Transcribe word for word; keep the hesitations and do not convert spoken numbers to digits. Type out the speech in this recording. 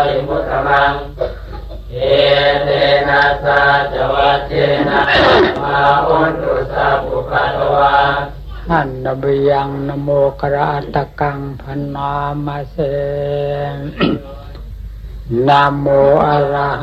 ริมุตตมังเอเตนะสาจวัชเชนะมาอุนตุสัพพุปัตวาอันนบยังนโมกราตกังพนามเสนะโมอะระหะ